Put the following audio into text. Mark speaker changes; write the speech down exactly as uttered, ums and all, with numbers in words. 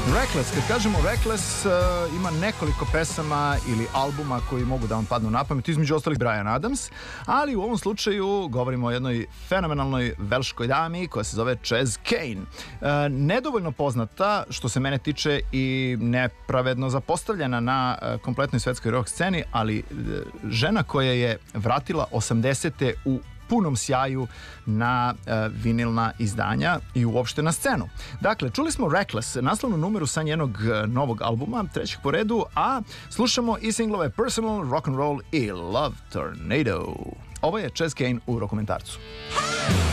Speaker 1: Reckless, kad kažemo Reckless, uh, ima nekoliko pesama ili albuma koji mogu da vam padnu na pamet, između ostalih Bryan Adams, ali u ovom slučaju govorimo o jednoj fenomenalnoj velškoj dami koja se zove Chaz Kane. Uh, nedovoljno poznata, što se mene tiče, i nepravedno zapostavljena na uh, kompletnoj svetskoj rock sceni, ali uh, žena koja je vratila osamdesete u punom sjaju na uh, vinilna izdanja i uopšte na scenu. Dakle, čuli smo Reckless, naslovnu numeru sa njenog uh, novog albuma, trećeg po redu, a slušamo i singlove Personal, Rock'n'Roll i Love Tornado. Ovo je Chaz Kane u Rokomentarcu.